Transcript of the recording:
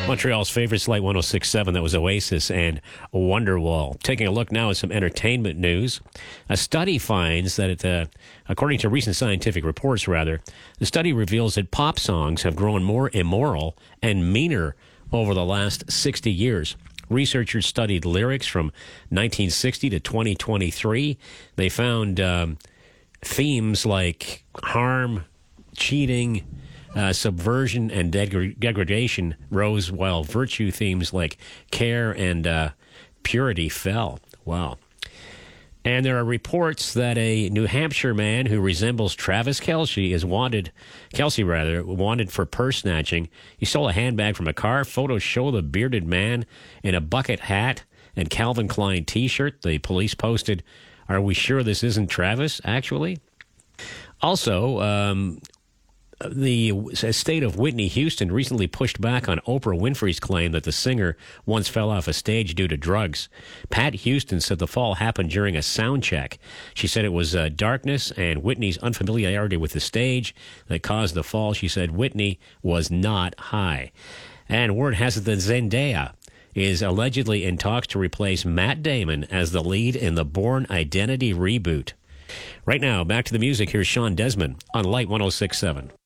Montreal's favorite Light 106.7, that was Oasis and Wonderwall. Taking a look now at some entertainment news. A study finds that, according to recent scientific reports, the study reveals that pop songs have grown more immoral and meaner over the last 60 years. Researchers studied lyrics from 1960 to 2023. They found themes like harm, cheating, subversion, and degradation rose, while virtue themes like care and purity fell. Wow. And there are reports that a New Hampshire man who resembles Travis Kelce is wanted for purse snatching. He stole a handbag from a car. Photos show the bearded man in a bucket hat and Calvin Klein T-shirt. The police posted, "Are we sure this isn't Travis, actually?" Also, the state of Whitney Houston recently pushed back on Oprah Winfrey's claim that the singer once fell off a stage due to drugs. Pat Houston said the fall happened during a sound check. She said it was darkness and Whitney's unfamiliarity with the stage that caused the fall. She said Whitney was not high. And word has it that Zendaya is allegedly in talks to replace Matt Damon as the lead in the Bourne Identity reboot. Right now, back to the music. Here's Sean Desmond on Light 106.7.